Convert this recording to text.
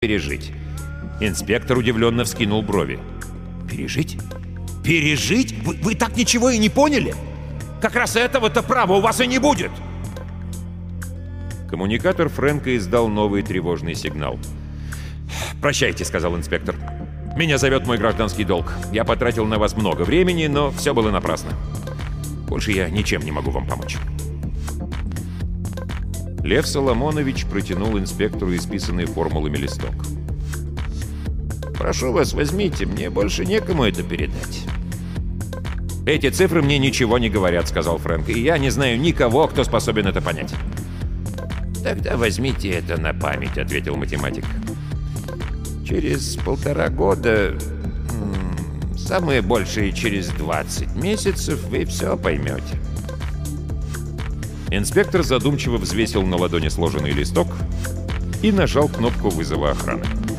пережить». Инспектор удивленно вскинул брови. Пережить? Пережить? Вы так ничего и не поняли? Как раз этого-то права у вас и не будет. Коммуникатор Фрэнка издал новый тревожный сигнал. «Прощайте», — сказал инспектор. «Меня зовет мой гражданский долг. Я потратил на вас много времени, но все было напрасно. Больше я ничем не могу вам помочь». Лев Соломонович протянул инспектору исписанный формулами листок. «Прошу вас, возьмите, мне больше некому это передать». «Эти цифры мне ничего не говорят», — сказал Фрэнк, «и я не знаю никого, кто способен это понять». «Тогда возьмите это на память», — ответил математик. «Через 1,5 года, самое большее через 20 месяцев, вы все поймете». Инспектор задумчиво взвесил на ладони сложенный листок и нажал кнопку вызова охраны.